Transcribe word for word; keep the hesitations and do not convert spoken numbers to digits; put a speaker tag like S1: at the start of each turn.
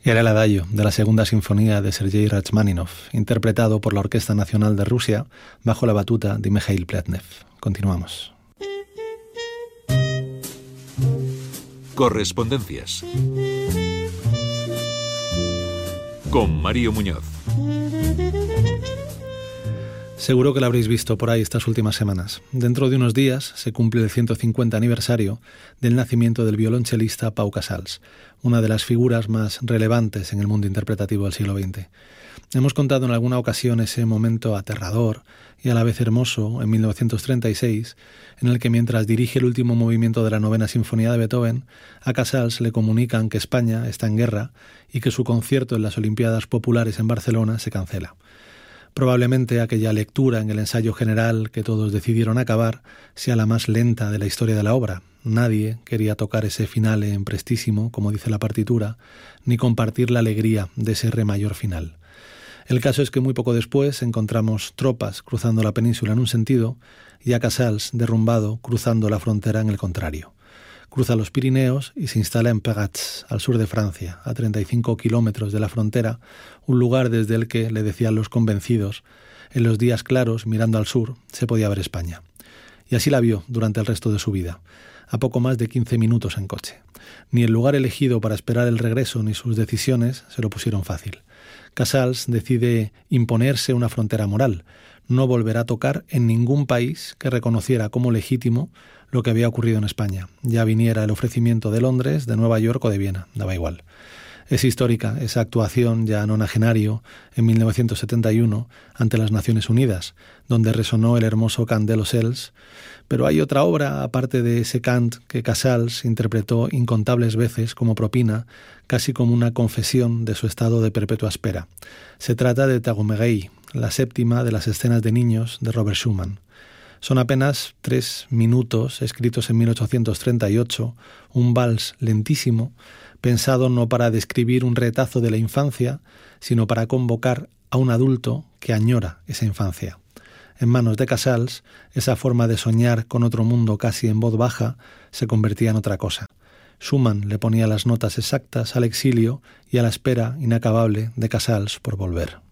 S1: Era el adagio de la segunda sinfonía de Sergei Rachmaninoff, interpretado por la Orquesta Nacional de Rusia bajo la batuta de Mikhail Pletnev. Continuamos.
S2: Correspondencias con Mario Muñoz.
S1: Seguro que lo habréis visto por ahí estas últimas semanas. Dentro de unos días se cumple el ciento cincuenta aniversario del nacimiento del violonchelista Pau Casals, una de las figuras más relevantes en el mundo interpretativo del siglo veinte. Hemos contado en alguna ocasión ese momento aterrador y a la vez hermoso en mil novecientos treinta y seis, en el que mientras dirige el último movimiento de la novena sinfonía de Beethoven, a Casals le comunican que España está en guerra y que su concierto en las Olimpiadas Populares en Barcelona se cancela. Probablemente aquella lectura en el ensayo general que todos decidieron acabar sea la más lenta de la historia de la obra. Nadie quería tocar ese finale en prestísimo, como dice la partitura, ni compartir la alegría de ese re mayor final. El caso es que muy poco después encontramos tropas cruzando la península en un sentido y a Casals derrumbado cruzando la frontera en el contrario. Cruza los Pirineos y se instala en Pégats, al sur de Francia, a treinta y cinco kilómetros de la frontera, un lugar desde el que, le decían los convencidos, en los días claros, mirando al sur, se podía ver España. Y así la vio durante el resto de su vida, a poco más de quince minutos en coche. Ni el lugar elegido para esperar el regreso ni sus decisiones se lo pusieron fácil. Casals decide imponerse una frontera moral. No volverá a tocar en ningún país que reconociera como legítimo lo que había ocurrido en España. Ya viniera el ofrecimiento de Londres, de Nueva York o de Viena, daba igual. Es histórica esa actuación ya nonagenario en mil novecientos setenta y uno ante las Naciones Unidas, donde resonó el hermoso cant de los Cels, pero hay otra obra, aparte de ese cant, que Casals interpretó incontables veces como propina, casi como una confesión de su estado de perpetua espera. Se trata de Tagomeguey, la séptima de las escenas de niños de Robert Schumann. Son apenas tres minutos, escritos en mil ochocientos treinta y ocho, un vals lentísimo, pensado no para describir un retazo de la infancia, sino para convocar a un adulto que añora esa infancia. En manos de Casals, esa forma de soñar con otro mundo casi en voz baja se convertía en otra cosa. Schumann le ponía las notas exactas al exilio y a la espera inacabable de Casals por volver.